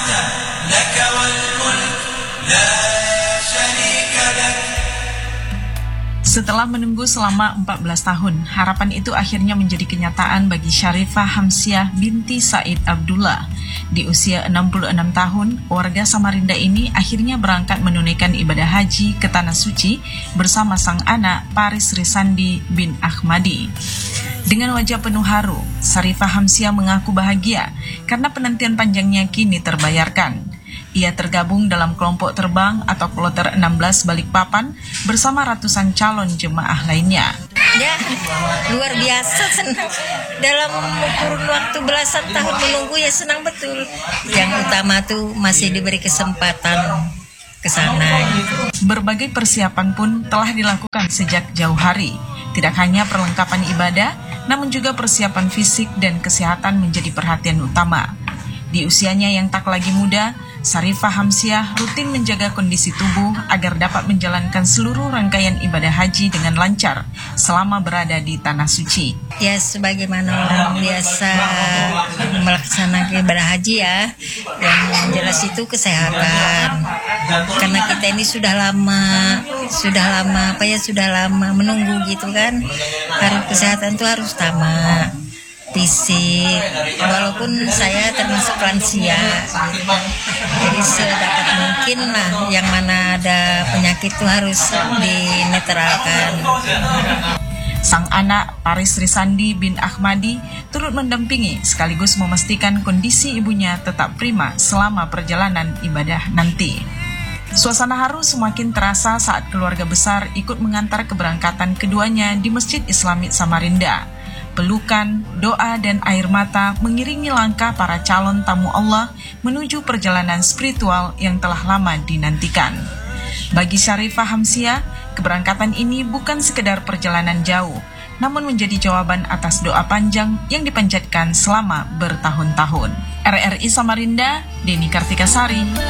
لك والملك لا شريك لك. Setelah menunggu selama 14 tahun, harapan itu akhirnya menjadi kenyataan bagi Syarifah Hamsiah binti Said Abdullah. Di usia 66 tahun, warga Samarinda ini akhirnya berangkat menunaikan ibadah haji ke Tanah Suci bersama sang anak Paris Risandi bin Ahmadi. Dengan wajah penuh haru, Syarifah Hamsiah mengaku bahagia karena penantian panjangnya kini terbayarkan. Ia tergabung dalam kelompok terbang atau kloter 16 Balikpapan bersama ratusan calon jemaah lainnya. Ya, luar biasa senang. Dalam kurun waktu belasan tahun menunggu ya senang betul. Yang utama tuh masih diberi kesempatan ke sana. Berbagai persiapan pun telah dilakukan sejak jauh hari. Tidak hanya perlengkapan ibadah, namun juga persiapan fisik dan kesehatan menjadi perhatian utama. Di usianya yang tak lagi muda, Syarifah Hamsiah rutin menjaga kondisi tubuh agar dapat menjalankan seluruh rangkaian ibadah haji dengan lancar selama berada di Tanah Suci. Ya, sebagaimana orang biasa melaksanakan ibadah haji ya, yang jelas itu kesehatan. Karena kita ini sudah lama menunggu gitu kan. Harus kesehatan itu harus utama. Fisik, walaupun saya termasuk lansia, jadi sedapat mungkin lah yang mana ada penyakit itu harus dinetralkan. Sang anak Paris Risandi bin Ahmadi turut mendampingi sekaligus memastikan kondisi ibunya tetap prima selama perjalanan ibadah nanti. Suasana haru semakin terasa saat keluarga besar ikut mengantar keberangkatan keduanya di Masjid Islami Samarinda. Pelukan, doa, dan air mata mengiringi langkah para calon tamu Allah menuju perjalanan spiritual yang telah lama dinantikan. Bagi Syarifah Hamsiah, keberangkatan ini bukan sekedar perjalanan jauh, namun menjadi jawaban atas doa panjang yang dipanjatkan selama bertahun-tahun. RRI Samarinda, Deni Kartikasari.